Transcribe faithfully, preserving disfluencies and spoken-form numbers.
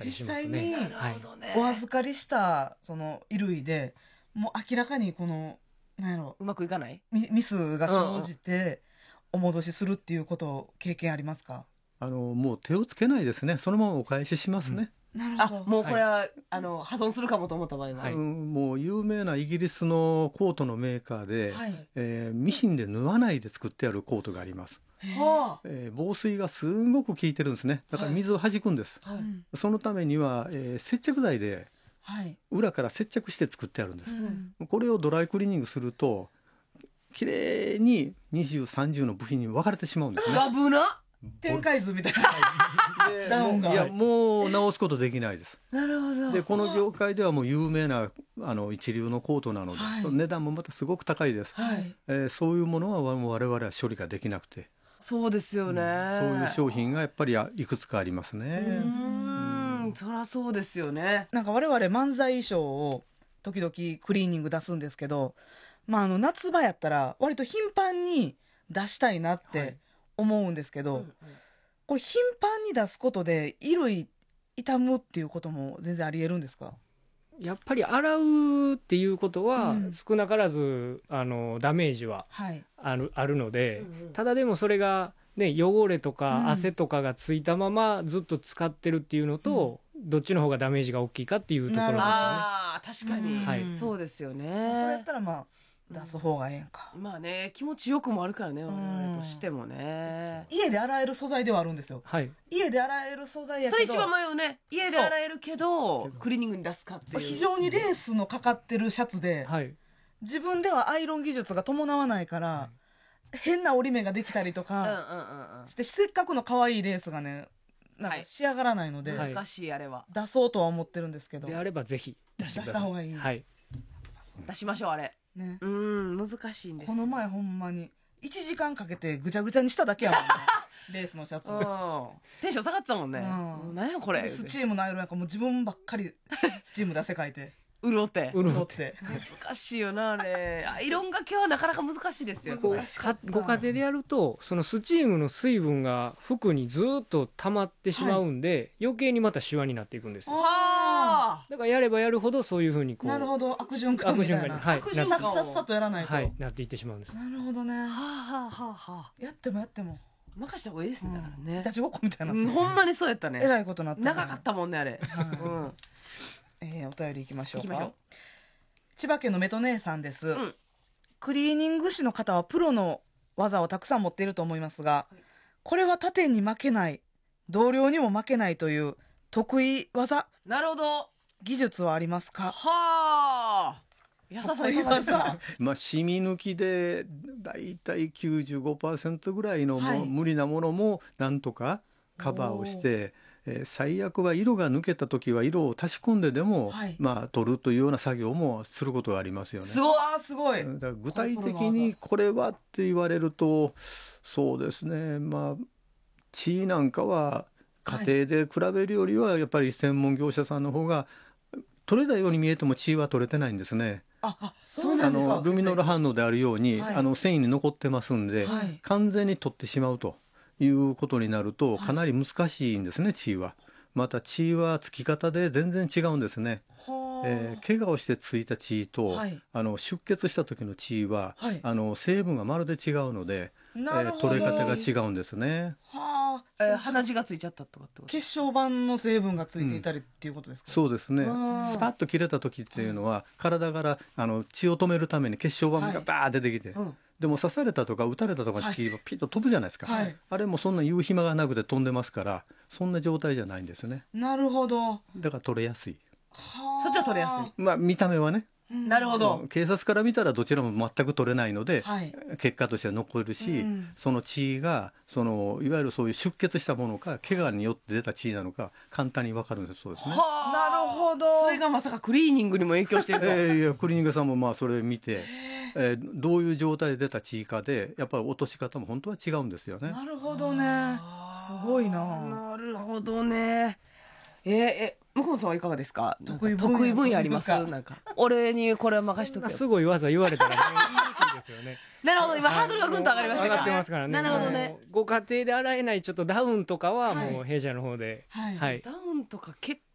りしますね。 実際にはい、 お預かりしたその衣類でもう明らかにこのなんやろうまくいかないミミスが生じてお戻しするっていうことを経験ありますか？ あのもう手をつけないですね。そのままお返ししますね、 あなるほど。 もうこれは、あの破損するかもと思った場合は、 はいうんもう有名なイギリスのコートのメーカーで、 はいえーミシンで縫わないで作ってあるコートがあります、 はえー防水がすごく効いてるんですね。だから水を弾くんです、 あ、はいうんそのためには、えー接着剤ではい裏から接着して作ってあるんです、 うんこれをドライクリーニングするときれいににじゅうさんじゅうの部品に分かれてしまうんですね。 危な。 展開図みたいなでダウンがもういやもう直すことできないです。 なるほど。 でこの業界ではもう有名なあの一流のコートなので、 はいその値段もまたすごく高いです、 はいえーそういうものはもう我々は処理ができなくて、 そうですよね、 そういう商品がやっぱりいくつかありますうね。 ーんそりゃそうですよね。 なんか我々漫才衣装を時々クリーニング出すんですけど、まあ、あの夏場やったら割と頻繁に出したいなって思うんですけど、 うんうんこれ頻繁に出すことで衣類傷むっていうことも全然ありえるんですか？ やっぱり洗うっていうことはうん少なからずあのダメージははいある、あるので、 うんうんただでもそれが、ね、汚れとうかん汗とかがついたままずっと使ってるっていうのと、どっちの方がダメージが大きいかっていうところですよね。 あー確かに、 はいそうですよそれやねっ。たらまあ出す方がええんか、 まあね気持ちよくもあるからね我ん 々としてもね。 家で洗える素材ではあるんですよ。 はい、 家で洗える素材やけどそれ一番迷うね。家で洗えるけどクリーニングに出すかっていう。 非常にレースのかかってるシャツで、 はい、 自分ではアイロン技術が伴わないから、変な折り目ができたりとうんうんかうんうんして、せっかくの可愛いレースがねなんかはい仕上がらないので、 はい難しいあれは出そうとは思ってるんですけど、 であればぜひ出してください。 出した方がいいはい、 出しましょうあれ。 ね、 うん難しいんです。 この前ほんまにいちじかんかけてぐちゃぐちゃにしただけやもんねレースのシャツ、 うんテンション下がってたもんね。 うん何やこれ。 スチームのアイロンやからもう自分ばっかりスチーム出せ書いて潤って。 うるそうって難しいよなあれ。アイロンがけはなかなか難しいですよ。 こう難しかったかご家庭でやるとそのスチームの水分が服にずっと溜まってしまうんで、余計にまたシワになっていくんですよ。 はあ。 だからやればやるほどそういうふうにこうなるほど悪循環みたいな、 悪循環にはい悪循さっ環さっさとやらないと、 はい、なっていってしまうんです。 なるほどね、 はあはあはあはあ。 やってもやっても、 任した方がいいですね。だからねいたちごっこみたいになってる、 うんほんまにそうやったね。 えらいことになってる長かったもんねあれ。 はいうん。 えーお便りいきましょうか。 行きましょう。 千葉県のメト姉さんです、 んクリーニング師の方はプロの技をたくさん持っていると思いますが、これは他店に負けない、同僚にも負けないという得意技、 なるほど。は技術はありますか？ あ。安田さんいかがですか。 まあ染み抜きでだいたいきゅうじゅうごパーセントぐらいのもうはい無理なものもなんとかカバーをして、えー最悪は色が抜けた時は色を足し込んででも、 はいまあ取るというような作業もすることがありますよね。 すごい。 あーすごい、 だから具体的にこれはって言われるとそうですね、まあ血なんかは家庭で比べるよりはやっぱり専門業者さんの方が取れたように見えても血は取れてないんですね。 あそうなあんですか。 のルミノール反応であるように、 はいあの繊維に残ってますんで、 はい完全に取ってしまうということになるとはいかなり難しいんですね、血は。また血はつき方で全然違うんですね。 はあえー怪我をしてついた血と、 はいあの出血した時の血は、 はいあの成分がまるで違うので、えーなるほど、 取れ方が違うんですね。 はあ、 えー鼻血がついちゃったとかってこと。 血小板の成分がついていたりっていうことですか？ そうですね。 うんスパッと切れた時っていうのは、体からあの血を止めるために血小板がバーッ出てきて、 うんでも刺されたとか撃たれたとか血がピッと飛ぶじゃないですか、 はいあれもそんな言う暇がなくて飛んでますから、そんな状態じゃないんですね。 なるほど。はだから取れやすい。 あそっちは取れやすい。 まあ見た目はね、 うんなるほど。 警察から見たらどちらも全く取れないので、 はい結果としては残るし、 うんその血がそのいわゆるそういう出血したものか怪我によって出た血なのか簡単に分かるんですそうですね。 はあ。 なるほどそれがまさかクリーニングにも影響していると。 えーいやクリーニングさんもまあそれ見て、えーどういう状態で出た血かでやっぱり落とし方も本当は違うんですよね。 なるほどね。すごいな。 なるほどね。えー、え向こうさんはいかがですか。 得意分野得意分野あります。 得意分野なんか俺にこれは任しとけよ。 すごい技言われたら、ね、言いにくいですよね。 なるほど今ハードルがぐんと上がりましたか。 上がってますからね。 なるほどね。 もうご家庭で洗えないちょっとダウンとかははいもう弊社の方で、 はいはい、 ダウンとか結